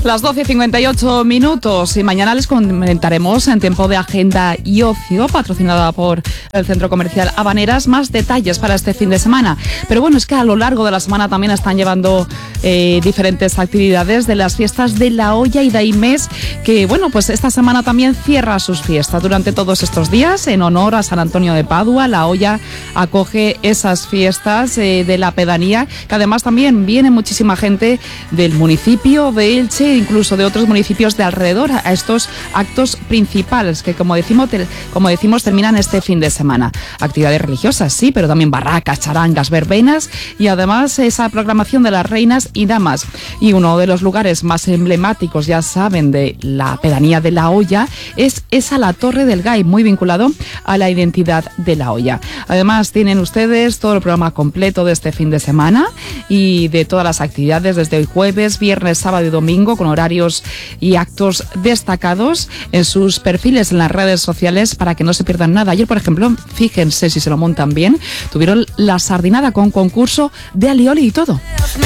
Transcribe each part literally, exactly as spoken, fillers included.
Las doce y cincuenta y ocho minutos y mañana les comentaremos en Tiempo de Agenda y Ocio, patrocinada por el Centro Comercial Habaneras, más detalles para este fin de semana. Pero bueno, es que a lo largo de la semana también están llevando eh, diferentes actividades de las fiestas de La Hoya y Daimés, que bueno, pues esta semana también cierra sus fiestas. Durante todos estos días, en honor a San Antonio de Padua, La Hoya acoge esas fiestas eh, de la pedanía, que además también viene muchísima gente del municipio de Elche, incluso de otros municipios de alrededor, a estos actos principales que, como decimos, te, como decimos terminan este fin de semana. Actividades religiosas, sí, pero también barracas, charangas, verbenas y además esa programación de las reinas y damas. Y uno de los lugares más emblemáticos, ya saben, de la pedanía de La Hoya es esa la Torre del Gay, muy vinculado a la identidad de La Hoya. Además, tienen ustedes todo el programa completo de este fin de semana y de todas las actividades desde hoy jueves, viernes, sábado y domingo, con horarios y actos destacados en sus perfiles en las redes sociales para que no se pierdan nada. Ayer, por ejemplo, fíjense si se lo montan bien, tuvieron la sardinada con concurso de alioli y todo.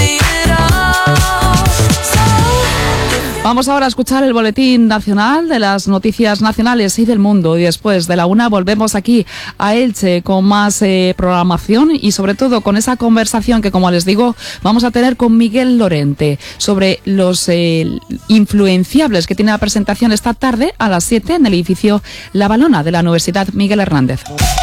Vamos ahora a escuchar el boletín nacional de las noticias nacionales y del mundo, y después de la una volvemos aquí a Elche con más eh, programación y sobre todo con esa conversación que, como les digo, vamos a tener con Miguel Lorente sobre los eh, influenciables que tiene la presentación esta tarde a las siete en el edificio La Valona de la Universidad Miguel Hernández.